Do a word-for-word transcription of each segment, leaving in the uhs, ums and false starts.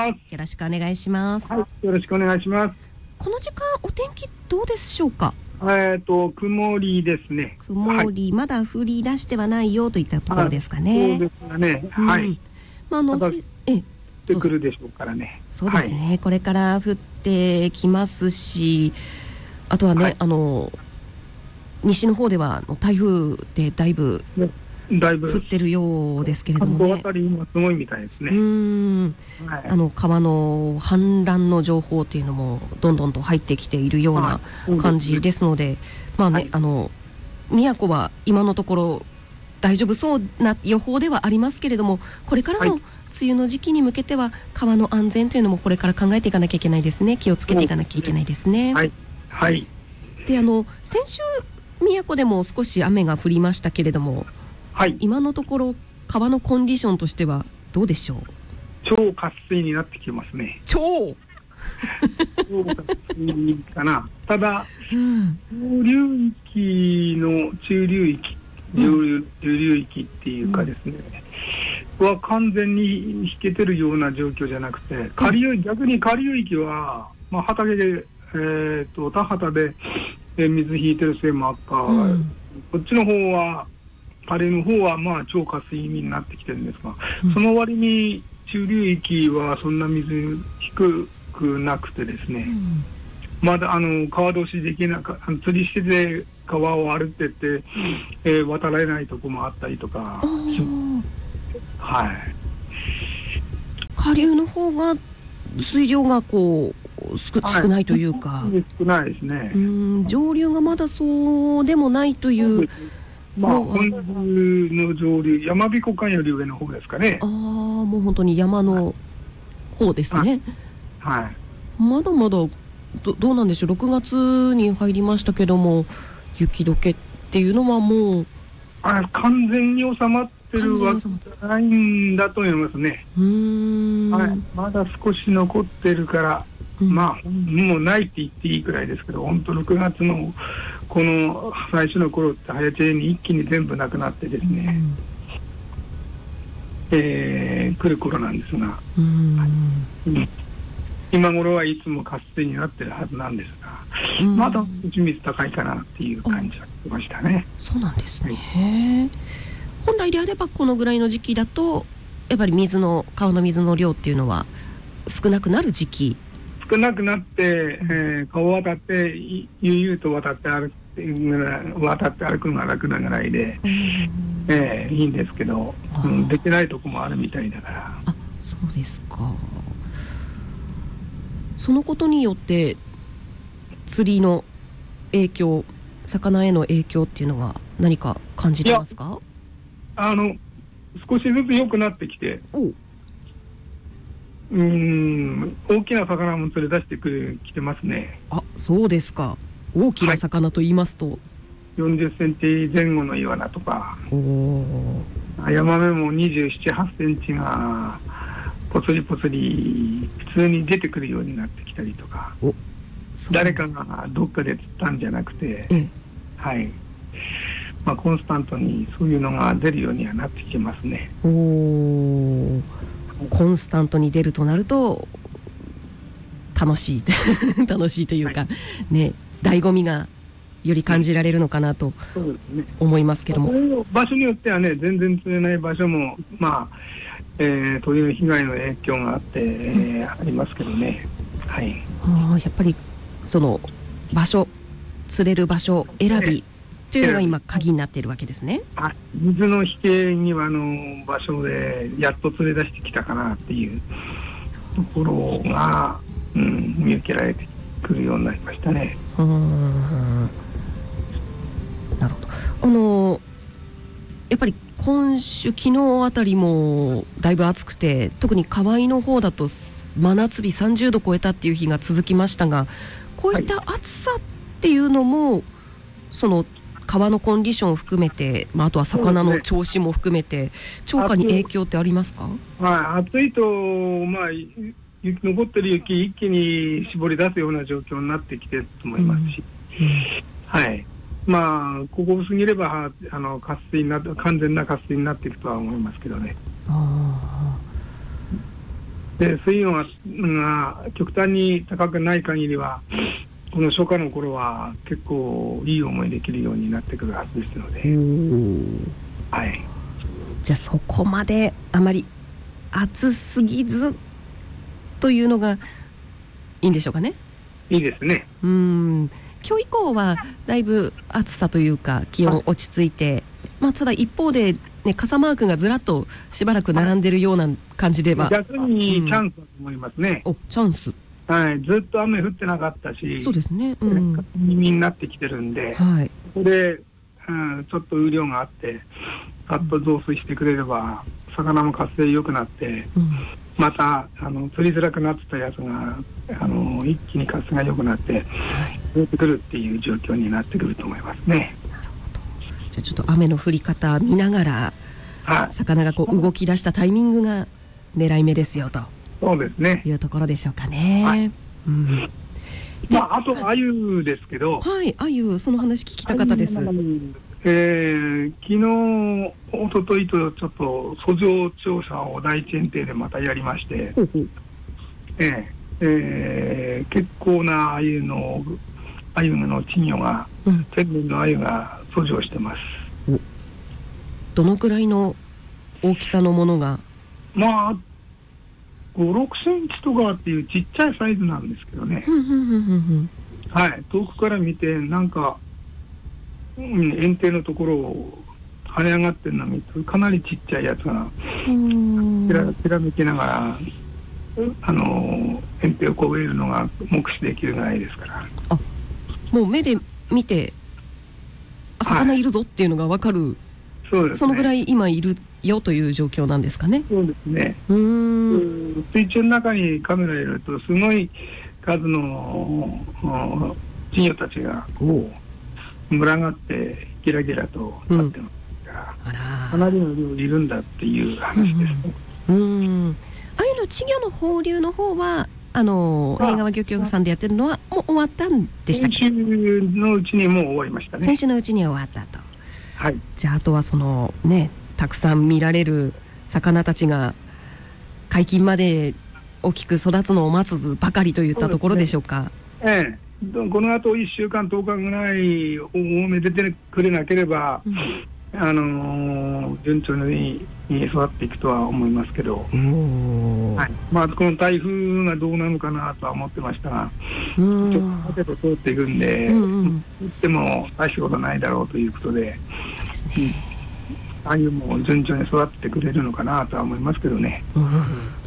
ます。 よろしくお願いします。 はい、よろしくお願いします。 この時間お天気どうでしょうか。 えっと曇りですね。 曇り、はい、まだ降り出してはないよといったところですかね。 そうですね。はい。うん、 まああのえってくるでしょうからね。 そうですね、はい、これから降ってきますし、あとはね、はい、あの西の方では台風でだいぶだいぶ降ってるようですけれどもね。 関東あたり今すごいみたいですね。 うーん、はい、あの川の氾濫の情報っていうのもどんどんと入ってきているような感じですので、はい、まあね、はい、あの宮古は今のところ大丈夫そうな予報ではありますけれども、これからの梅雨の時期に向けては川の安全というのもこれから考えていかなきゃいけないですね。気をつけていかなきゃいけないですね。 はい、はい、 であの先週宮古でも少し雨が降りましたけれども、はい、今のところ川のコンディションとしてはどうでしょう。 超渇水になってきてますね。 超超渇水かな。ただ、うん、流域の中流域上流、中流域っていうかですね、うん、は完全に引けてるような状況じゃなくて、下流、うん、逆に下流域は、まあ、畑で、えー、と田畑で水引いてるせいもあった、うん、こっちの方は下流の方はまあ超渇水になってきてるんですが、うん、その割に中流域はそんな水低くなくてですね、うん、まだあの川通しできなか釣りしてて川を歩ってって、うん、えー、渡られないとこもあったりとか、はい、 下流の方が水量がこう少, 少ないというか、 はい、少ないですね。 うん、上流がまだそうでもないという。 まあ、本流の上流、山彦間より上の方ですかね。 ああ、もう本当に山の方ですね。 はい。はい、 まだまだ ど, どうなんでしょう。ろくがつに入りましたけども、雪解けっていうのはもうあ完全に収まってるわけじゃないんだと思いますね。 うーん、 はい、まだ少し残ってるから、うん、まあもうないって言っていいくらいですけど、本当ろくがつのこの最初の頃って早知恵に一気に全部なくなってですね、うん、えー、来る頃なんですが、うん、はい、今頃はいつも渇水になってるはずなんですが、うん、まだ打ち水高いかなっていう感じがしましたね。 そうなんですね、はい、本来であればこのぐらいの時期だとやっぱり水の川の水の量っていうのは少なくなる時期、 少なくなって、えー、川を渡って悠々と渡って歩く渡って歩くのが楽なぐらいで、うん、えー、いいんですけど、うん、できないとこもあるみたいだから。 あ、そうですか。そのことによって釣りの影響、魚への影響っていうのは何か感じてますか？ あの少しずつ良くなってきて、おうーん、大きな魚も釣り出してくるきてますね。 あ、そうですか。大きな魚と言いますと、はい、 よんじゅっセンチ前後のイワナとか、おヤマメもにじゅうなな、はちセンチがぽつりぽつり普通に出てくるようになってきたりとか、お誰かがどっかで釣ったんじゃなくて、ええ、はい、まあ、コンスタントにそういうのが出るようにはなってきてますね。 おー、コンスタントに出るとなると楽しい楽しいというか、はい、ね、醍醐味がより感じられるのかなと思いますけども、 そうですね、場所によってはね、全然釣れない場所もまあ、えー、鳥の被害の影響があって、えー、ありますけどね、はい、 あ、やっぱりその場所、釣れる場所選びというのが今鍵になっているわけですね。 あ、水の引け際の場所でやっと釣れ出してきたかなっていうところが、うん、見受けられてくるようになりましたね。うーん、 なるほど。あのやっぱり今週、昨日あたりもだいぶ暑くて、特に河合の方だと真夏日さんじゅうど超えたっていう日が続きましたが、こういった暑さっていうのも、はい、その川のコンディションを含めて、まあ、あとは魚の調子も含めて、超過に影響ってありますか？ はい、暑いと、まあ、雪残ってる雪一気に絞り出すような状況になってきてると思いますし、うんうん、はい、まあここ過ぎればあの渇水になって、完全な渇水になっていくとは思いますけどね。あ、 で水温が極端に高くない限りはこの初夏の頃は結構いい思いできるようになってくるはずですので、はい、 じゃあそこまであまり暑すぎずというのがいいんでしょうかね。 いいですね。 うーん、今日以降はだいぶ暑さというか気温落ち着いて、まあ、ただ一方で、ね、傘マークがずらっとしばらく並んでるような感じでは、 逆にチャンスだと思いますね、 うん、おチャンス、 はい、ずっと雨降ってなかったし、 そうですね、うん、 耳になってきてるんで、 はい、 ここで、うん、ちょっと雨量があってさっと増水してくれれば魚も活性良くなって、うん、またあの釣りづらくなってたやつがあの一気に活性が良くなって出てくるっていう状況になってくると思いますね。 なるほど。じゃあちょっと雨の降り方見ながら、はい、魚がこう動き出したタイミングが狙い目ですよと、 そうですね、 いうところでしょうかね。はい、うん、 まあ、あとアユですけど、 はい、アユその話聞きたかったです。 えー、昨日おとといとちょっと遡上調査を第一園庭でまたやりまして、ほうほう、えーえー、結構なアユのアユの稚魚が、うん、天然のアユが遡上してます。 どのくらいの大きさのものが？まあご、ろくセンチとかっていうちっちゃいサイズなんですけどね、はい、遠くから見てなんか、うん、園庭のところを跳ね上がってるのを見てかなりちっちゃいやつがひらひらめきながらあの園庭を越えるのが目視できるぐらいですから。 あ、もう目で見てあ魚いるぞっていうのが分かる、はい、そうですね、そのぐらい今いるよという状況なんですかね。 そうですね。うーん、水中の中にカメラ入れるとすごい数の稚魚たちがこう群がってギラギラとなってますから、うん、かなりの量いるんだっていう話ですね。 うんうん、うん、ああいうの稚魚の放流の方はあの平川漁協さんでやってるのはもう終わったんでしたっけ？ 先週のうちにもう終わりましたね。 先週のうちに終わったと。 はい、 じゃああとはそのね、たくさん見られる魚たちが解禁まで大きく育つのを待つばかりといったところでしょうか。 ええ、このあといっしゅうかんとおかぐらい多め出てくれなければ、うん、あのー、順調に育っていくとは思いますけど、はい、まあ、この台風がどうなのかなとは思ってましたが、ちょっと立てて通っていくんで、うんうん、言っても大したことないだろうということで、 そうですね、 うん、ああいうも順調に育ってくれるのかなとは思いますけどね。うん、はい、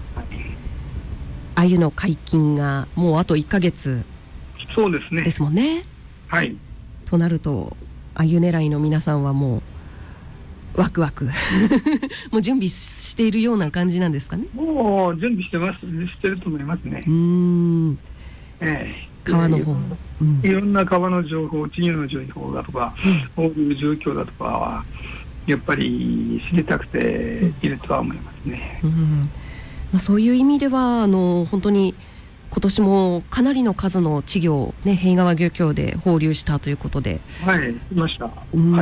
あゆの解禁がもうあといっかげつそうですねですもんね。 はい。 となるとあゆ狙いの皆さんはもうワクワクもう準備しているような感じなんですかね。 もう準備してますしてると思いますね。 うーん、ええ、川の方、 うん、いろんな川の情報、稚魚の情報だとか、こういう状況だとかはやっぱり知りたくているとは思いますね。うんうん、 まあ、そういう意味ではあの本当に今年もかなりの数の稚魚、ね、平川漁協で放流したということで、 はい、いました。はい、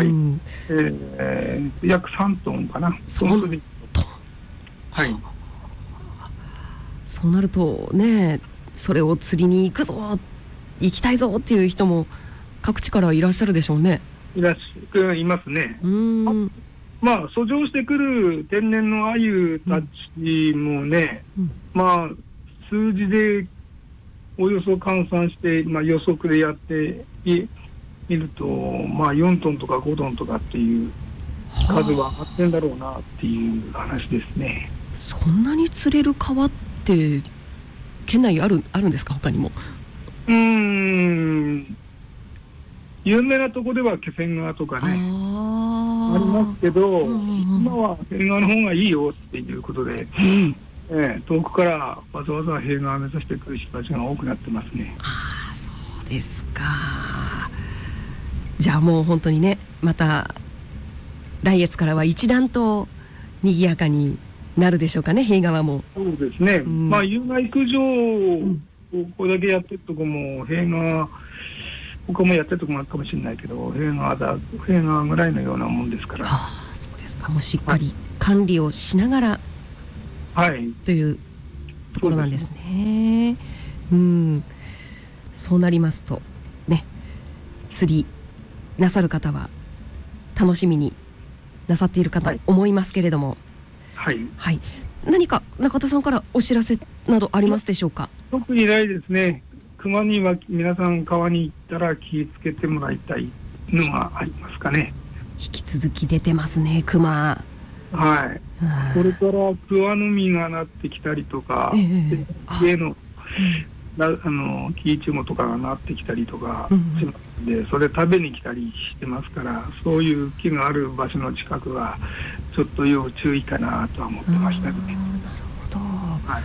えー、約さんトンかな。 さんトン、はい。そうなるとね、それを釣りに行くぞ、行きたいぞっていう人も各地からいらっしゃるでしょうね。 いらっしゃいますね。うーん、まあ遡上してくる天然のアユたちもね、うんうん、まあ数字でおよそ換算して、まあ、予測でやっていると、まあ、よんトンとかごトンとかっていう数はあってんだろうなっていう話ですね。 そんなに釣れる川って県内あるあるんですか、他にも。 うーん、有名なとこでは気仙川とかね あ, ありますけど、うんうん、今は平川の方がいいよっていうことで、うん、ええ、遠くからわざわざ平川を目指してくる人たちが多くなってますね。 ああ、そうですか。じゃあもう本当にね、また来月からは一段と賑やかになるでしょうかね、平川も。 そうですね、うん、まあ有害駆除をこれだけやってるとこも平川、他もやってるとこもあるかもしれないけど、平川だ平川ぐらいのようなもんですから。ああ、そうですか。もうしっかり管理をしながら、 はい、 というところなんですね。うん、そうなりますとね、釣りなさる方は楽しみになさっているかと思いますけれども、 はい、 はい、何か中田さんからお知らせなどありますでしょうか。 特にないですね。熊には皆さん川に行ったら気をつけてもらいたいのがありますかね。 引き続き出てますね、熊。 はい、これから桑の実がなってきたりとか、ええ、家のあの木イチゴとかがなってきたりとかしますので、うん、それ食べに来たりしてますから、そういう木がある場所の近くはちょっと要注意かなとは思ってましたね。なるほど、 はい、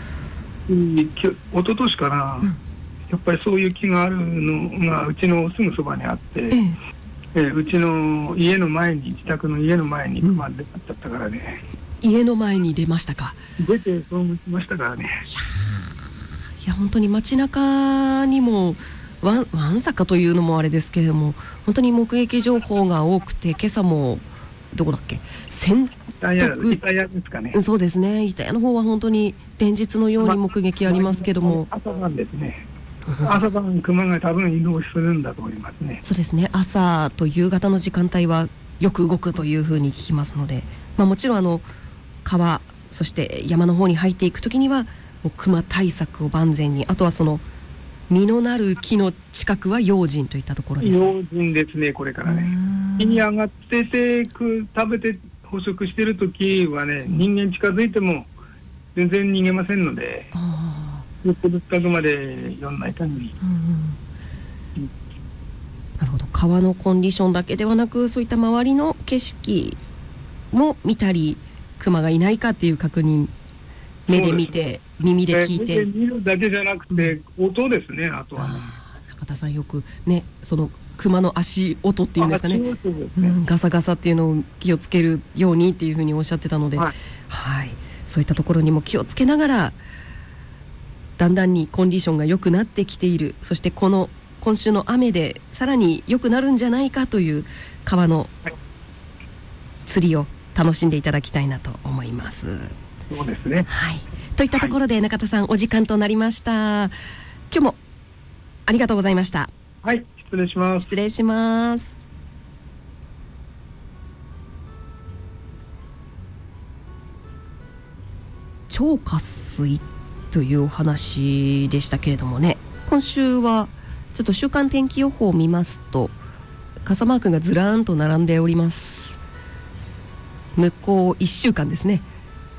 一昨年かな、うん、やっぱりそういう木があるのがうちのすぐそばにあって、えええー、うちの家の前に、自宅の家の前に熊出ちゃったからね、 うん、家の前に出ましたか。 出てそう思いましたからね。いやいや本当に街中にもわんわんさかというのもあれですけれども、本当に目撃情報が多くて、今朝もどこだっけ、洗濯板屋ですかね。 そうですね、板屋の方は本当に連日のように目撃ありますけども、 ま、朝晩ですね、朝晩熊が多分移動するんだと思いますね。 そうですね、朝と夕方の時間帯はよく動くというふうに聞きますので、まあ、もちろんあの川、そして山の方に入っていくときにはもう熊対策を万全に、あとはその実のなる木の近くは用心といったところですね。 用心ですね、これからね。木に上がっててく食べて捕食してるときはね、人間近づいても全然逃げませんので、よっぽど近くまで寄んない限り、うん、 なるほど。川のコンディションだけではなく、そういった周りの景色も見たり、熊がいないかっていう確認、目で見て耳で聞いて、 目で見るだけじゃなくて、うん、音ですね。あとはね、 中田さんよくね、その熊の足音っていうんですかね、 ね、 うん、ガサガサっていうのを気をつけるようにっていうふうにおっしゃってたので、はいはい、そういったところにも気をつけながら、だんだんにコンディションが良くなってきている、そしてこの今週の雨でさらに良くなるんじゃないかという川の釣りを楽しんでいただきたいなと思います。 そうですね、 はい、といったところで中田さん、お時間となりました。今日もありがとうございました。 はい、失礼します。 失礼します。超渇水というお話でしたけれどもね、今週はちょっと週間天気予報を見ますと、傘マークがずらーんと並んでおります。向こういっしゅうかんですね。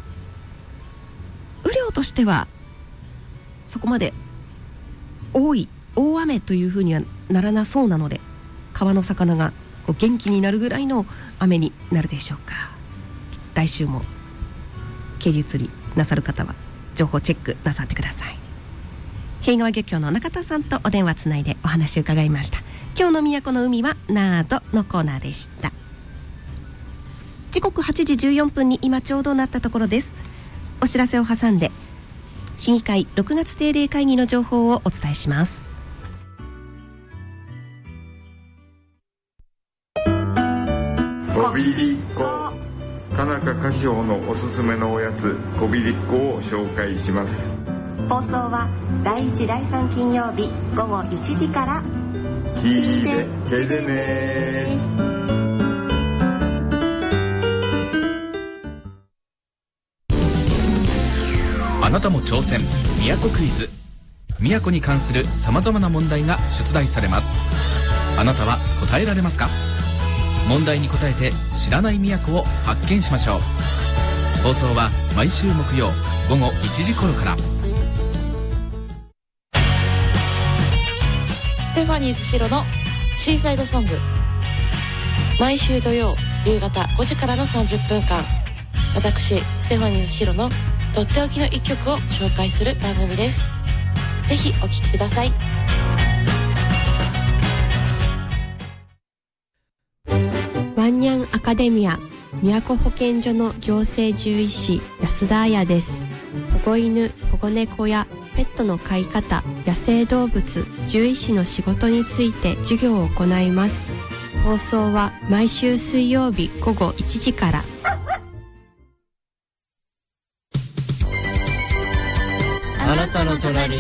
雨量としてはそこまで多い大雨というふうにはならなそうなので、川の魚がこう元気になるぐらいの雨になるでしょうか。来週も渓流釣りなさる方は情報チェックなさってください。平川漁協の中田さんとお電話つないでお話を伺いました。今日の都の海はナードのコーナーでした。時刻はちじじゅうよんぷんに今ちょうどなったところです。お知らせを挟んで市議会ろくがつ定例会議の情報をお伝えします。 こびりっこ、田中菓子舗のおすすめのおやつこびりっこを紹介します。 放送はだいいちだいさん金曜日ごごいちじから聞いてけてね。 あなたも挑戦、宮古クイズ。宮古に関するさまざまな問題が出題されます。あなたは答えられますか？問題に答えて知らない宮古を発見しましょう。放送は毎週木曜ごごいちじ頃から。 ステファニーズシロのシーサイドソング、毎週土曜夕方ごじからのさんじゅっぷんかん、私ステファニーズシロのとっておきの一曲を紹介する番組です。ぜひお聴きください。 ワンニャンアカデミア宮古保健所の行政獣医師安田彩です。保護犬、保護猫やペットの飼い方、野生動物、獣医師の仕事について授業を行います。放送は毎週水曜日ごごいちじから。